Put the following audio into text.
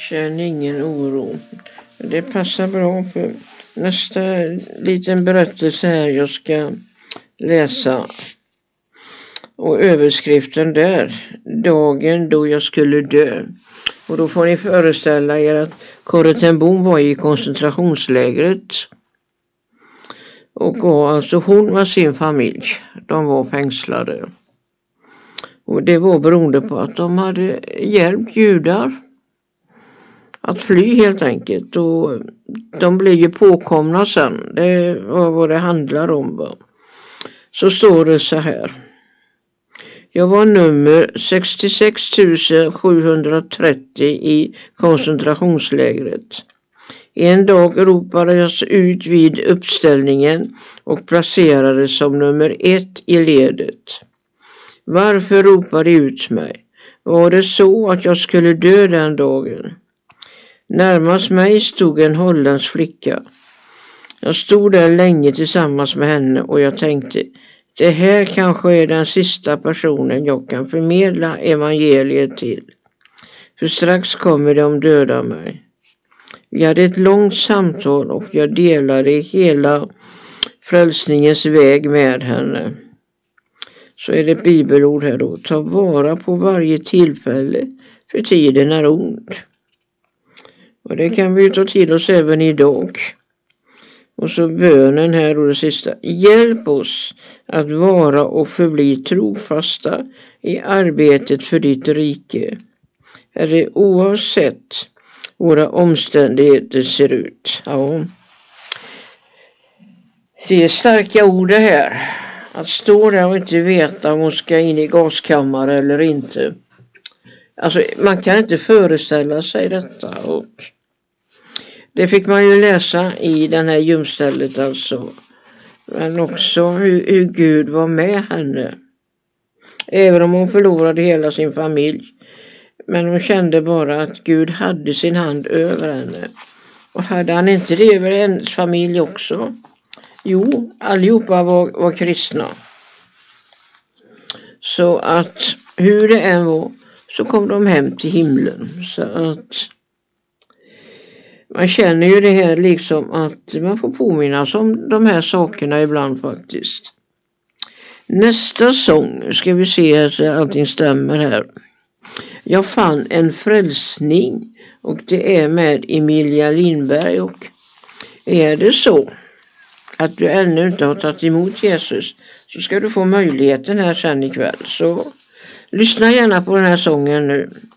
Känn ingen oro. Det passar bra för nästa liten berättelse här jag ska läsa. Och överskriften där, dagen då jag skulle dö. Och då får ni föreställa er att Corrie ten Boom var i koncentrationslägret. Och alltså hon var sin familj. De var fängslade. Och det var beroende på att de hade hjälpt judar att fly helt enkelt. Och de blev ju påkomna sen. Det var vad det handlar om. Så står det så här. Jag var nummer 66 730 i koncentrationslägret. En dag ropades jag ut vid uppställningen och placerades som nummer 1 i ledet. Varför ropade de ut mig? Var det så att jag skulle dö den dagen? Närmast mig stod en holländsk flicka. Jag stod där länge tillsammans med henne och jag tänkte, det här kanske är den sista personen jag kan förmedla evangeliet till. För strax kommer de döda mig. Vi hade ett långt samtal och jag delade hela frälsningens väg med henne. Så är det ett bibelord här då. Ta vara på varje tillfälle, för tiden är ond. Och det kan vi ta till oss även idag. Och så bönen här och det sista. Hjälp oss att vara och förbli trofasta i arbetet för ditt rike. Herre, oavsett våra omständigheter ser ut. Ja. Det är starka ord det här. Att stå där och inte veta om hon ska in i gaskammare eller inte. Alltså man kan inte föreställa sig detta. Och det fick man ju läsa i den här ljumstället alltså. Men också hur Gud var med henne. Även om hon förlorade hela sin familj. Men hon kände bara att Gud hade sin hand över henne. Och hade han inte det över hennes familj också? Jo, allihopa var kristna. Så att hur det än var så kom de hem till himlen. Så att man känner ju det här liksom att man får påminnas om de här sakerna ibland faktiskt. Nästa sång ska vi se så allting stämmer här. Jag fann en frälsning och det är med Emilia Lindberg. Och är det så att du ännu inte har tagit emot Jesus så ska du få möjligheten här sen ikväll. Så lyssna gärna på den här sången nu.